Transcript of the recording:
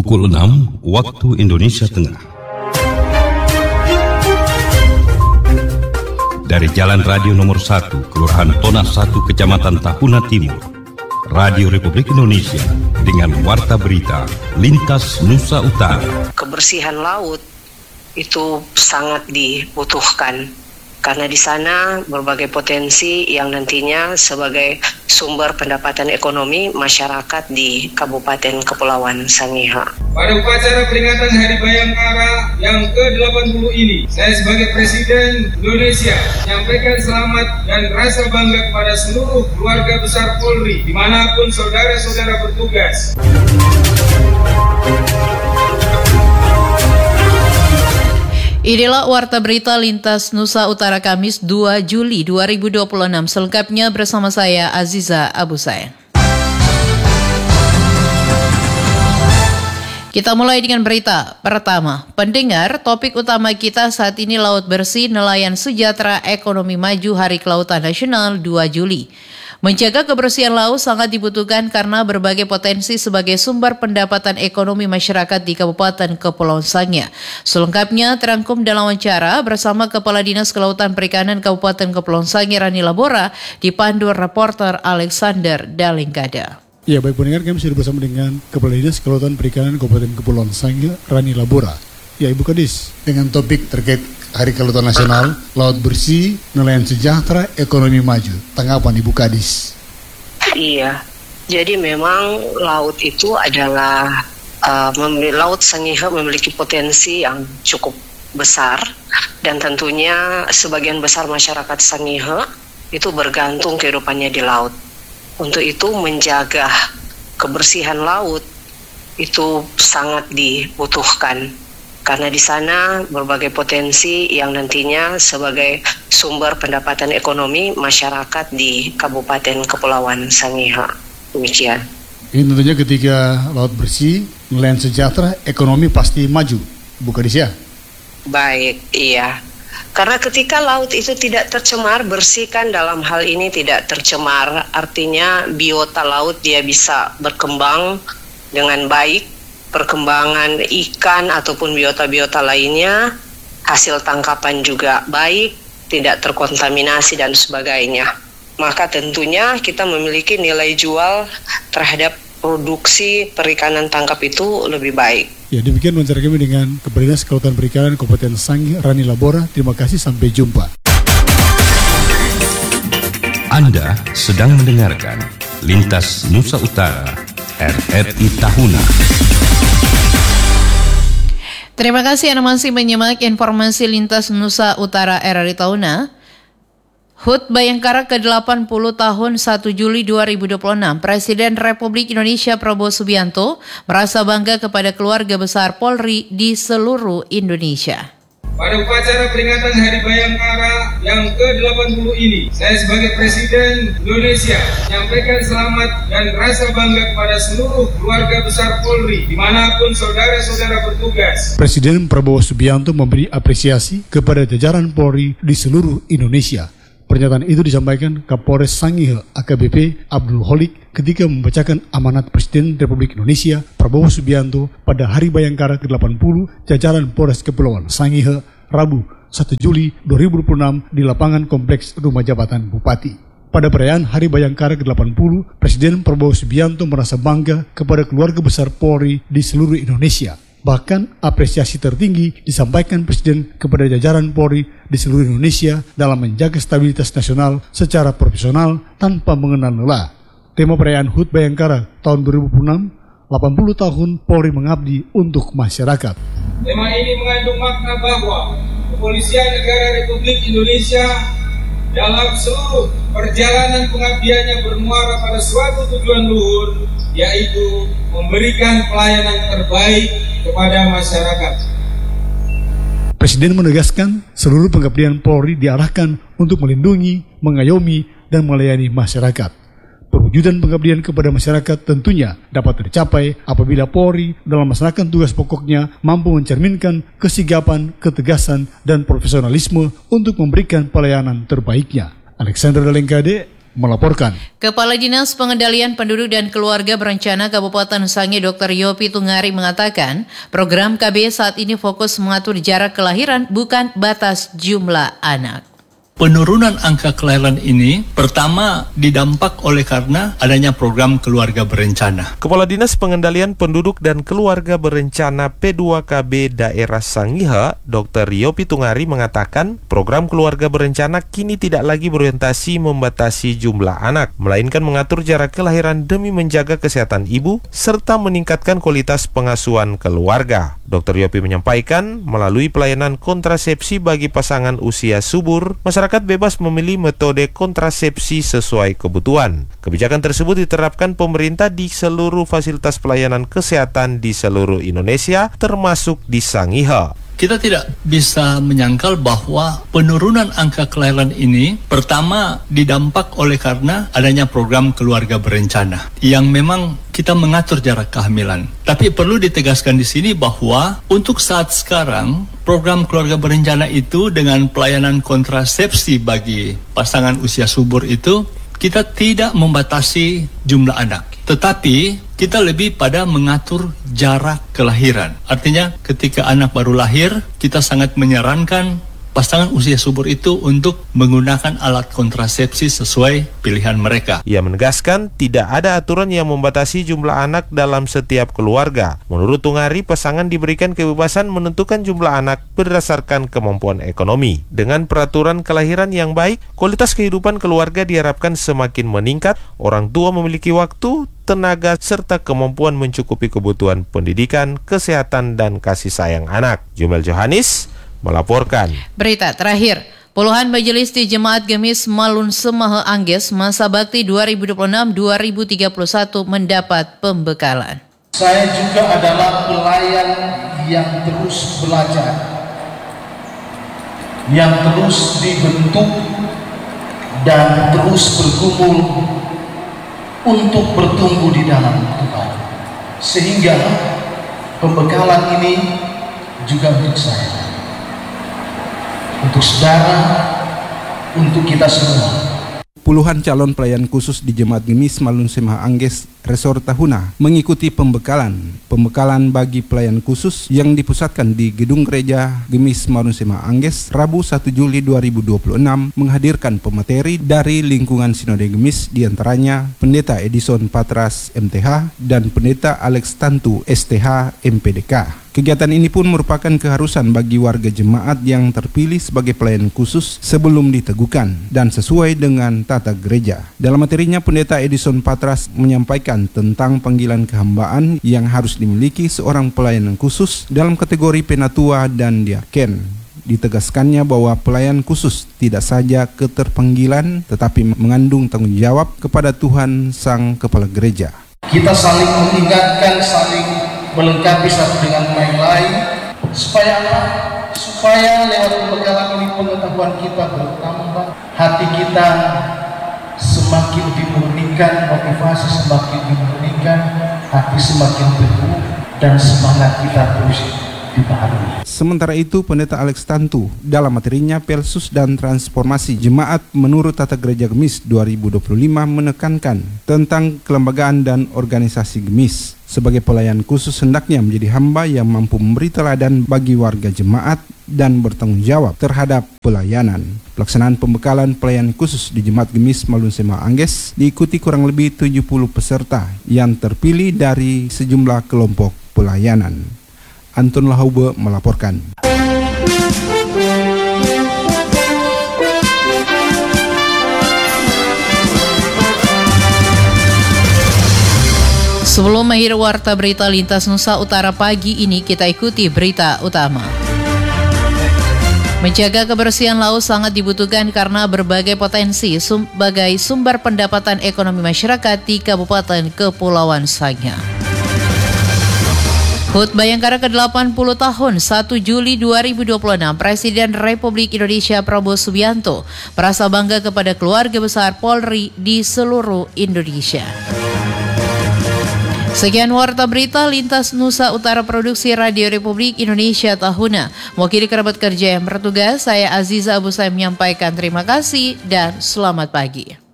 Pukul 6 waktu Indonesia Tengah. Dari Jalan Radio Nomor 1, Kelurahan Tona 1, Kecamatan Tahuna Timur, Radio Republik Indonesia dengan warta berita Lintas Nusa Utara. Kebersihan laut itu sangat dibutuhkan karena di sana berbagai potensi yang nantinya sebagai sumber pendapatan ekonomi masyarakat di Kabupaten Kepulauan Sangihe. Pada upacara peringatan Hari Bayangkara yang ke-80 ini, saya sebagai Presiden Indonesia menyampaikan selamat dan rasa bangga kepada seluruh keluarga besar Polri dimanapun saudara-saudara bertugas. Inilah warta berita Lintas Nusa Utara Kamis 2 Juli 2026. Selengkapnya bersama saya Aziza Abu Sayyaf. Kita mulai dengan berita pertama. Pendengar, topik utama kita saat ini laut bersih, nelayan sejahtera, ekonomi maju, Hari Kelautan Nasional 2 Juli. Menjaga kebersihan laut sangat dibutuhkan karena berbagai potensi sebagai sumber pendapatan ekonomi masyarakat di Kabupaten Kepulauan Sangihe. Selengkapnya terangkum dalam wawancara bersama Kepala Dinas Kelautan Perikanan Kabupaten Kepulauan Sangihe Rani Labora dipandu reporter Alexander Dalinggada. Ya, baik pendengar, kami sudah bersama dengan Kepala Dinas Kelautan Perikanan Kabupaten Kepulauan Sangihe Rani Labora. Ya, Ibu Kadis, dengan topik terkait Hari Kelautan Nasional, laut bersih, nelayan sejahtera, ekonomi maju. Tanggapan Ibu Kadis? Iya, jadi memang laut itu adalah Laut Sangihe memiliki potensi yang cukup besar dan tentunya sebagian besar masyarakat Sangihe itu bergantung kehidupannya di laut. Untuk itu menjaga kebersihan laut itu sangat dibutuhkan. Karena di sana berbagai potensi yang nantinya sebagai sumber pendapatan ekonomi masyarakat di Kabupaten Kepulauan Sangihe. Demikian. Ini tentunya ketika laut bersih, nelayan sejahtera, ekonomi pasti maju, Bu Kadis ya? Baik, iya. Karena ketika laut itu tidak tercemar, bersih kan dalam hal ini tidak tercemar. Artinya biota laut dia bisa berkembang dengan baik. Perkembangan ikan ataupun biota-biota lainnya, hasil tangkapan juga baik, tidak terkontaminasi dan sebagainya. Maka tentunya kita memiliki nilai jual terhadap produksi perikanan tangkap itu lebih baik. Ya, demikian wawancara kami dengan Kepala Dinas Kelautan Perikanan Kabupaten Sangihe Rani Labora. Terima kasih, sampai jumpa. Anda sedang mendengarkan Lintas Nusa Utara RRI Tahuna. Terima kasih Anda masih menyimak informasi Lintas Nusa Utara RRI Tahuna. HUT Bayangkara ke-80 tahun 1 Juli 2026, Presiden Republik Indonesia Prabowo Subianto merasa bangga kepada keluarga besar Polri di seluruh Indonesia. Pada upacara peringatan Hari Bayangkara yang ke-80 ini, saya sebagai Presiden Indonesia menyampaikan selamat dan rasa bangga kepada seluruh keluarga besar Polri dimanapun saudara-saudara bertugas. Presiden Prabowo Subianto memberi apresiasi kepada jajaran Polri di seluruh Indonesia. Pernyataan itu disampaikan Kapolres Sangihe AKBP Abdul Holik ketika membacakan amanat Presiden Republik Indonesia Prabowo Subianto pada Hari Bayangkara ke-80 jajaran Polres Kepulauan Sangihe Rabu 1 Juli 2026 di lapangan kompleks Rumah Jabatan Bupati. Pada perayaan Hari Bayangkara ke-80, Presiden Prabowo Subianto merasa bangga kepada keluarga besar Polri di seluruh Indonesia. Bahkan apresiasi tertinggi disampaikan Presiden kepada jajaran Polri di seluruh Indonesia dalam menjaga stabilitas nasional secara profesional tanpa mengenal lelah. Tema perayaan HUT Bayangkara tahun 2026, 80 tahun Polri mengabdi untuk masyarakat. Tema ini mengandung makna bahwa Kepolisian Negara Republik Indonesia dalam seluruh perjalanan pengabdiannya bermuara pada suatu tujuan luhur, yaitu memberikan pelayanan terbaik kepada masyarakat. Presiden menegaskan seluruh pengabdian Polri diarahkan untuk melindungi, mengayomi, dan melayani masyarakat. Perwujudan pengabdian kepada masyarakat tentunya dapat tercapai apabila Polri dalam melaksanakan tugas pokoknya mampu mencerminkan kesigapan, ketegasan, dan profesionalisme untuk memberikan pelayanan terbaiknya. Alexander Dalinggade, melaporkan. Kepala Dinas Pengendalian Penduduk dan Keluarga Berencana Kabupaten Sangihe Dr. Yopi Tungari mengatakan, program KB saat ini fokus mengatur jarak kelahiran bukan batas jumlah anak. Penurunan angka kelahiran ini pertama didampak oleh karena adanya program keluarga berencana. Kepala Dinas Pengendalian Penduduk dan Keluarga Berencana P2KB Daerah Sangihe, Dr. Yopi Tungari mengatakan, program keluarga berencana kini tidak lagi berorientasi membatasi jumlah anak, melainkan mengatur jarak kelahiran demi menjaga kesehatan ibu serta meningkatkan kualitas pengasuhan keluarga. Dr. Yopi menyampaikan, melalui pelayanan kontrasepsi bagi pasangan usia subur, masyarakat bebas memilih metode kontrasepsi sesuai kebutuhan. Kebijakan tersebut diterapkan pemerintah di seluruh fasilitas pelayanan kesehatan di seluruh Indonesia, termasuk di Sangihe. Kita tidak bisa menyangkal bahwa penurunan angka kelahiran ini pertama didampak oleh karena adanya program keluarga berencana yang memang kita mengatur jarak kehamilan. Tapi perlu ditegaskan di sini bahwa untuk saat sekarang program keluarga berencana itu dengan pelayanan kontrasepsi bagi pasangan usia subur itu kita tidak membatasi jumlah anak, tetapi kita lebih pada mengatur jarak kelahiran. Artinya ketika anak baru lahir, kita sangat menyarankan pasangan usia subur itu untuk menggunakan alat kontrasepsi sesuai pilihan mereka. Ia menegaskan tidak ada aturan yang membatasi jumlah anak dalam setiap keluarga. Menurut Tungari, pasangan diberikan kebebasan menentukan jumlah anak berdasarkan kemampuan ekonomi. Dengan peraturan kelahiran yang baik, kualitas kehidupan keluarga diharapkan semakin meningkat. Orang tua memiliki waktu, tenaga, serta kemampuan mencukupi kebutuhan pendidikan, kesehatan, dan kasih sayang anak. Jumel Johanis melaporkan. Berita terakhir, puluhan majelis di Jemaat Gemis Malun Semahe Angges masa bakti 2026-2031 mendapat pembekalan. Saya juga adalah pelayan yang terus belajar, yang terus dibentuk dan terus bergumul untuk bertumbuh di dalam Tuhan. Sehingga pembekalan ini juga untuk saya, untuk saudara, untuk kita semua. Puluhan calon pelayan khusus di Jemaat Gemis Malun Semahe Angges Resor Tahuna mengikuti pembekalan bagi pelayan khusus yang dipusatkan di Gedung Gereja Gemis Malun Semahe Angges Rabu 1 Juli 2026 menghadirkan pemateri dari lingkungan Sinode Gemis, diantaranya Pendeta Edison Patras MTH dan Pendeta Alex Tantu STH MPDK. Kegiatan ini pun merupakan keharusan bagi warga jemaat yang terpilih sebagai pelayan khusus sebelum diteguhkan dan sesuai dengan tata gereja. Dalam materinya, Pendeta Edison Patras menyampaikan tentang panggilan kehambaan yang harus dimiliki seorang pelayan khusus dalam kategori penatua dan diaken. Ditegaskannya bahwa pelayan khusus tidak saja keterpanggilan tetapi mengandung tanggung jawab kepada Tuhan Sang Kepala Gereja. Kita saling mengingatkan, saling melengkapi satu dengan yang lain, supaya apa? Supaya lewat pembekalan ini pengetahuan kita bertambah, hati kita semakin dimurnikan, motivasi semakin dimurnikan, hati semakin teguh, dan semangat kita terus dibaharui. Sementara itu, Pendeta Alex Tantu dalam materinya Pelsus dan Transformasi Jemaat menurut Tata Gereja Gemis 2025 menekankan tentang kelembagaan dan organisasi Gemis. Sebagai pelayan khusus hendaknya menjadi hamba yang mampu memberi teladan bagi warga jemaat dan bertanggung jawab terhadap pelayanan. Pelaksanaan pembekalan pelayan khusus di Jemaat Gemis Malun Semahe Angges diikuti kurang lebih 70 peserta yang terpilih dari sejumlah kelompok pelayanan. Anton Lahaube melaporkan. Sebelum mengakhiri warta berita lintas Nusa Utara pagi ini, kita ikuti berita utama. Menjaga kebersihan laut sangat dibutuhkan karena berbagai potensi sebagai sumber pendapatan ekonomi masyarakat di Kabupaten Kepulauan Sangihe. HUT Bayangkara ke-80 tahun 1 Juli 2026, Presiden Republik Indonesia Prabowo Subianto merasa bangga kepada keluarga besar Polri di seluruh Indonesia. Sekian warta berita lintas Nusa Utara Produksi Radio Republik Indonesia Tahuna. Mewakili kerabat kerja yang bertugas, saya Aziza Abu Saim menyampaikan terima kasih dan selamat pagi.